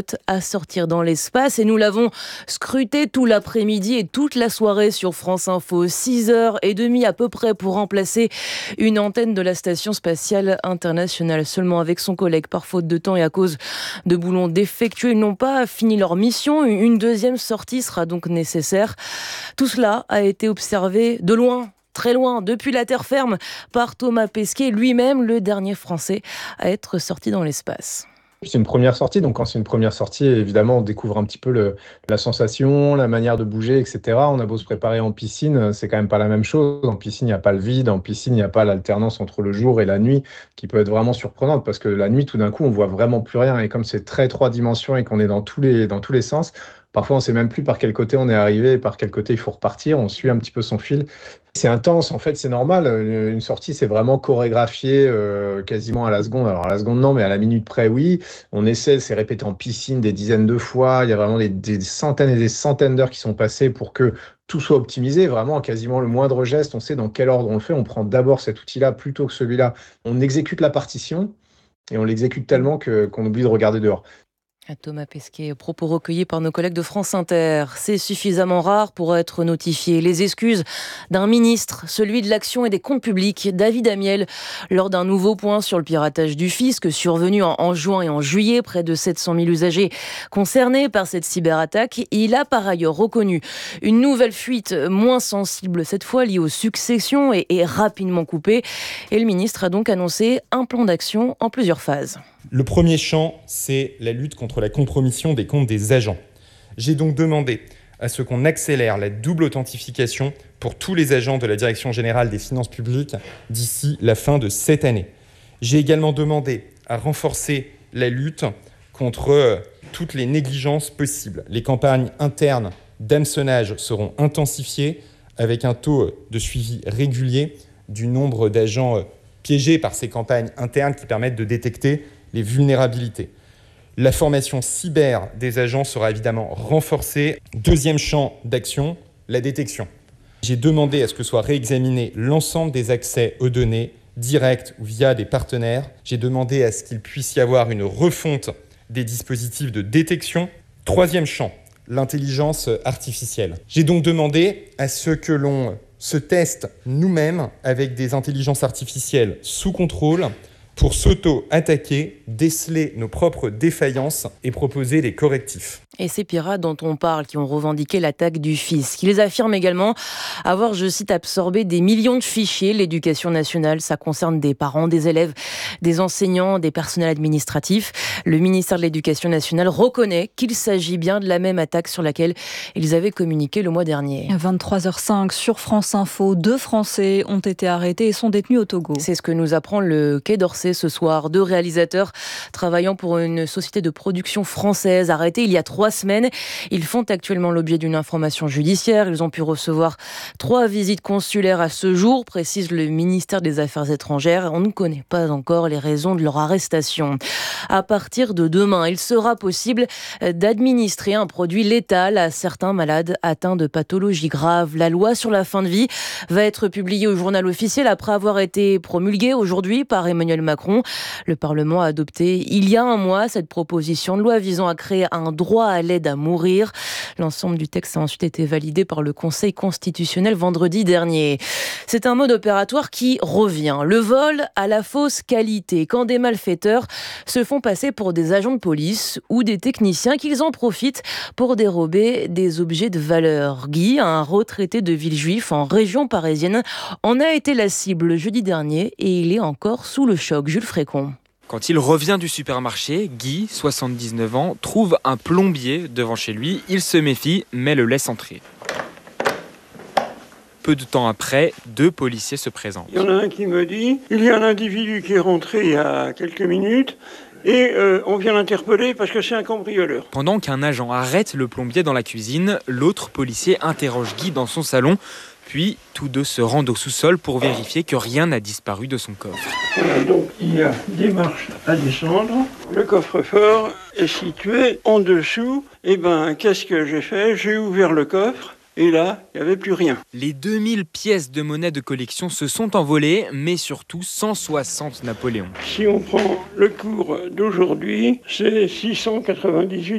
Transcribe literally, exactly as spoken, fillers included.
pilote à sortir dans l'espace et nous l'avons scruté tout l'après-midi et toute la soirée sur France Info. six heures trente à peu près pour remplacer une antenne de la Station spatiale internationale. Seulement avec son collègue, par faute de temps et à cause de boulons défectueux, ils n'ont pas fini leur mission. Une deuxième sortie sera donc nécessaire. Tout cela a été observé de loin. Très loin, depuis la terre ferme, par Thomas Pesquet, lui-même le dernier Français à être sorti dans l'espace. C'est une première sortie, donc quand c'est une première sortie, évidemment, on découvre un petit peu le, la sensation, la manière de bouger, et cetera. On a beau se préparer en piscine, c'est quand même pas la même chose. En piscine, il n'y a pas le vide, en piscine, il n'y a pas l'alternance entre le jour et la nuit, qui peut être vraiment surprenante, parce que la nuit, tout d'un coup, on voit vraiment plus rien. Et comme c'est très trois dimensions et qu'on est dans tous les, dans tous les sens, parfois, on ne sait même plus par quel côté on est arrivé et par quel côté il faut repartir. On suit un petit peu son fil. C'est intense, en fait, c'est normal. Une sortie, c'est vraiment chorégraphié euh, quasiment à la seconde. Alors, à la seconde, non, mais à la minute près, oui. On essaie, c'est répété en piscine des dizaines de fois. Il y a vraiment des, des centaines et des centaines d'heures qui sont passées pour que tout soit optimisé. Vraiment, quasiment le moindre geste, on sait dans quel ordre on le fait. On prend d'abord cet outil-là plutôt que celui-là. On exécute la partition et on l'exécute tellement que, qu'on oublie de regarder dehors. Thomas Pesquet, propos recueillis par nos collègues de France Inter. C'est suffisamment rare pour être notifié. Les excuses d'un ministre, celui de l'Action et des Comptes Publics, David Amiel, lors d'un nouveau point sur le piratage du fisc survenu en, en juin et en juillet, près de sept cent mille usagers concernés par cette cyberattaque. Il a par ailleurs reconnu une nouvelle fuite moins sensible, cette fois liée aux successions et, et rapidement coupée. Et le ministre a donc annoncé un plan d'action en plusieurs phases. Le premier champ, c'est la lutte contre la compromission des comptes des agents. J'ai donc demandé à ce qu'on accélère la double authentification pour tous les agents de la Direction générale des finances publiques d'ici la fin de cette année. J'ai également demandé à renforcer la lutte contre toutes les négligences possibles. Les campagnes internes d'hameçonnage seront intensifiées avec un taux de suivi régulier du nombre d'agents piégés par ces campagnes internes qui permettent de détecter les vulnérabilités. La formation cyber des agents sera évidemment renforcée. Deuxième champ d'action, la détection. J'ai demandé à ce que soit réexaminé l'ensemble des accès aux données, directs ou via des partenaires. J'ai demandé à ce qu'il puisse y avoir une refonte des dispositifs de détection. Troisième champ, l'intelligence artificielle. J'ai donc demandé à ce que l'on se teste nous-mêmes avec des intelligences artificielles sous contrôle pour s'auto-attaquer, déceler nos propres défaillances et proposer des correctifs. Et ces pirates dont on parle, qui ont revendiqué l'attaque du fisc, ils affirment également avoir, je cite, absorbé des millions de fichiers. L'éducation nationale, ça concerne des parents, des élèves, des enseignants, des personnels administratifs. Le ministère de l'Éducation nationale reconnaît qu'il s'agit bien de la même attaque sur laquelle ils avaient communiqué le mois dernier. À vingt-trois heures cinq sur France Info, deux Français ont été arrêtés et sont détenus au Togo. C'est ce que nous apprend le Quai d'Orsay ce soir. Deux réalisateurs travaillant pour une société de production française arrêtés il y a trois semaines. Ils font actuellement l'objet d'une information judiciaire. Ils ont pu recevoir trois visites consulaires à ce jour, précise le ministère des Affaires étrangères. On ne connaît pas encore les raisons de leur arrestation. À partir de demain, il sera possible d'administrer un produit létal à certains malades atteints de pathologies graves. La loi sur la fin de vie va être publiée au journal officiel après avoir été promulguée aujourd'hui par Emmanuel Macron. Le Parlement a adopté il y a un mois cette proposition de loi visant à créer un droit à l'aide à mourir. L'ensemble du texte a ensuite été validé par le Conseil constitutionnel vendredi dernier. C'est un mode opératoire qui revient. Le vol à la fausse qualité. Quand des malfaiteurs se font passer pour des agents de police ou des techniciens, qu'ils en profitent pour dérober des objets de valeur. Guy, un retraité de Villejuif en région parisienne, en a été la cible jeudi dernier et il est encore sous le choc. Jules Frécon. Quand il revient du supermarché, Guy, soixante-dix-neuf ans, trouve un plombier devant chez lui. Il se méfie, mais le laisse entrer. Peu de temps après, deux policiers se présentent. Il y en a un qui me dit « Il y a un individu qui est rentré il y a quelques minutes et euh, on vient l'interpeller parce que c'est un cambrioleur. » Pendant qu'un agent arrête le plombier dans la cuisine, l'autre policier interroge Guy dans son salon. Puis, tous deux se rendent au sous-sol pour vérifier que rien n'a disparu de son coffre. Voilà, donc il y a des marches à descendre. Le coffre-fort est situé en dessous. Et ben, qu'est-ce que j'ai fait ? J'ai ouvert le coffre. Et là, il n'y avait plus rien. Les deux mille pièces de monnaie de collection se sont envolées, mais surtout cent soixante Napoléons. Si on prend le cours d'aujourd'hui, c'est six cent quatre-vingt-dix-huit